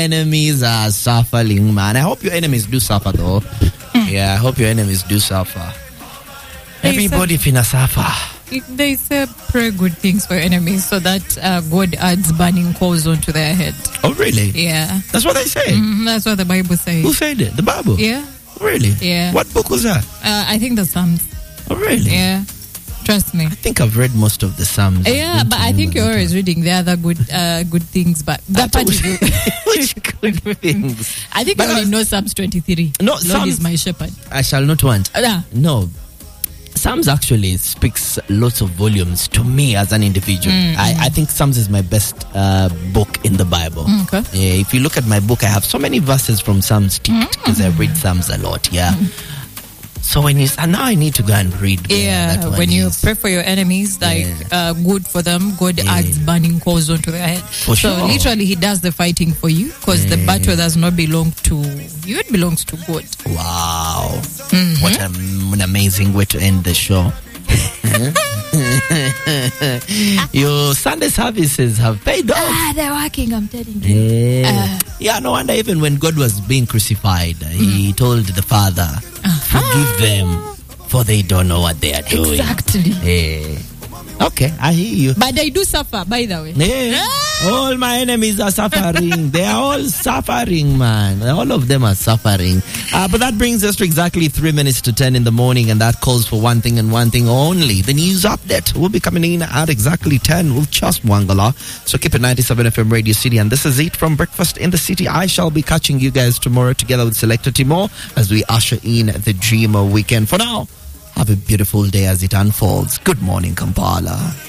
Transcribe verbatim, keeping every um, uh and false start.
enemies are suffering, man. I hope your enemies do suffer, though. Yeah, I hope your enemies do suffer. Everybody finna suffer. They say pray good things for your enemies so that uh, God adds burning coals onto their head. Oh, really? Yeah. That's what they say? Mm, that's what the Bible says. Who said it? The Bible? Yeah. Really? Yeah. What book was that? Uh, I think the Psalms. Oh, really? Yeah. Trust me. I think I've read most of the Psalms. Yeah, but I think you're always reading the other good uh, good things. But that part is which good things? I think but you only was, know Psalms twenty-three. No, Lord Psalms, is my shepherd. I shall not want. Uh, no. Psalms actually speaks lots of volumes to me as an individual. Mm, I, mm. I think Psalms is my best uh, book in the Bible. Okay. Yeah, if you look at my book, I have so many verses from Psalms because mm. I read Psalms a lot. Yeah. Mm. So when you and now I need to go and read. Yeah, that when you is. pray for your enemies, like yeah. uh, good for them, God yeah. adds burning coals onto their head. For so sure. literally, He does the fighting for you because yeah. the battle does not belong to you; it belongs to God. Wow, mm-hmm. what a, an amazing way to end the show! Your Sunday services have paid off. Ah, they're working, I'm telling you. Yeah. Uh, yeah, no wonder even when God was being crucified, mm. He told the Father, uh-huh. forgive them, for they don't know what they are doing. Exactly. Yeah. Okay, I hear you. But they do suffer, by the way. Yeah. All my enemies are suffering. They are all suffering, man. All of them are suffering. Uh, but that brings us to exactly three minutes to ten in the morning, and that calls for one thing and one thing only. The news update will be coming in at exactly ten with Just Wangala. So keep it ninety-seven F M Radio City, and this is it from Breakfast in the City. I shall be catching you guys tomorrow together with Selector Timo as we usher in the Dreamer weekend. For now, have a beautiful day as it unfolds. Good morning, Kampala.